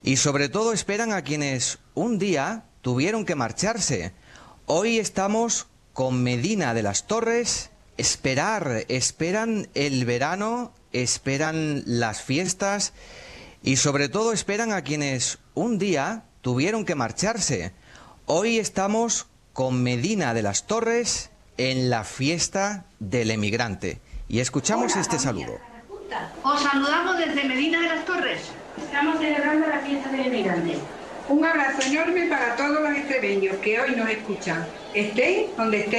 Y sobre todo esperan a quienes un día tuvieron que marcharse. Hoy estamos con Medina de las Torres. Esperan el verano, esperan las fiestas y sobre todo esperan a quienes un día tuvieron que marcharse. Hoy estamos con Medina de las Torres en la fiesta del emigrante. Y escuchamos este saludo. Os saludamos desde Medina de las Torres. Estamos celebrando la fiesta del emigrante. Un abrazo enorme para todos los extremeños que hoy nos escuchan, estén donde estén.